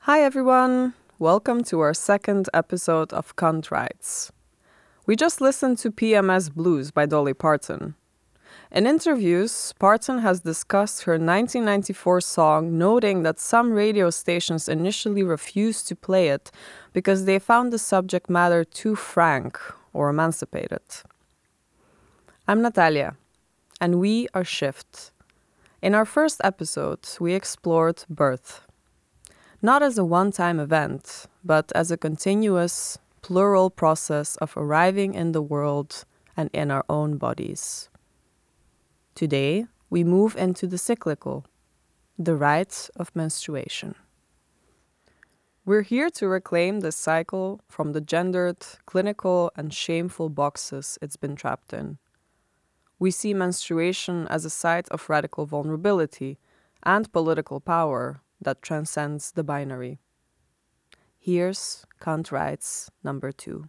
Hi everyone! Welcome to our second episode of Cunt Rights. We just listened to PMS Blues by Dolly Parton. In interviews, Parton has discussed her 1994 song, noting that some radio stations initially refused to play it because they found the subject matter too frank or emancipated. I'm Natalia, and we are Shift. In our first episode, we explored birth. Not as a one-time event, but as a continuous, plural process of arriving in the world and in our own bodies. Today, we move into the cyclical, the rite of menstruation. We're here to reclaim this cycle from the gendered, clinical, and shameful boxes it's been trapped in. We see menstruation as a site of radical vulnerability and political power that transcends the binary. Here's Cunt Rights number 2.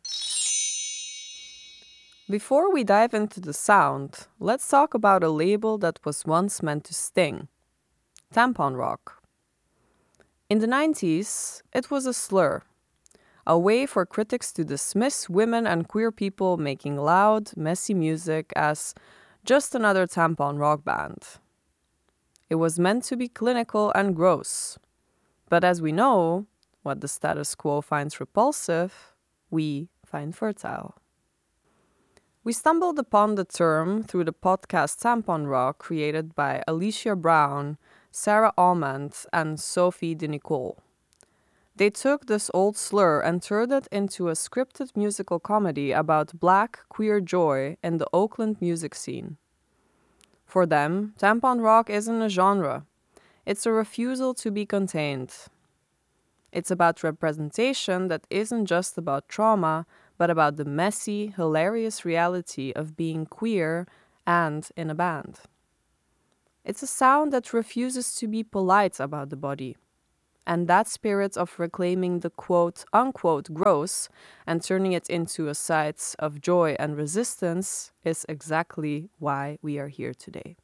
Before we dive into the sound, let's talk about a label that was once meant to sting: tampon rock. In the 90s, it was a slur, a way for critics to dismiss women and queer people making loud, messy music as just another tampon rock band. It was meant to be clinical and gross. But as we know, what the status quo finds repulsive, we find fertile. We stumbled upon the term through the podcast Tampon Rock, created by Alicia Brown, Sarah Almond, and Sophie de Nicole. They took this old slur and turned it into a scripted musical comedy about Black queer joy in the Oakland music scene. For them, tampon rock isn't a genre. It's a refusal to be contained. It's about representation that isn't just about trauma, but about the messy, hilarious reality of being queer and in a band. It's a sound that refuses to be polite about the body. And that spirit of reclaiming the quote-unquote gross and turning it into a site of joy and resistance is exactly why we are here today.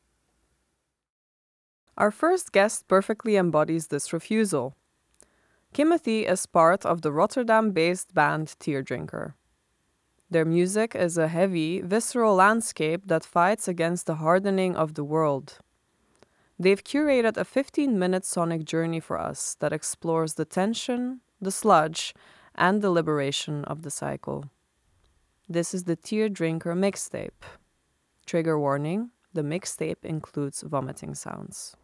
Our first guest perfectly embodies this refusal. Kimothy is part of the Rotterdam-based band Teardrinker. Their music is a heavy, visceral landscape that fights against the hardening of the world. They've curated a 15-minute sonic journey for us that explores the tension, the sludge, and the liberation of the cycle. This is the Teardrinker mixtape. Trigger warning, the mixtape includes vomiting sounds.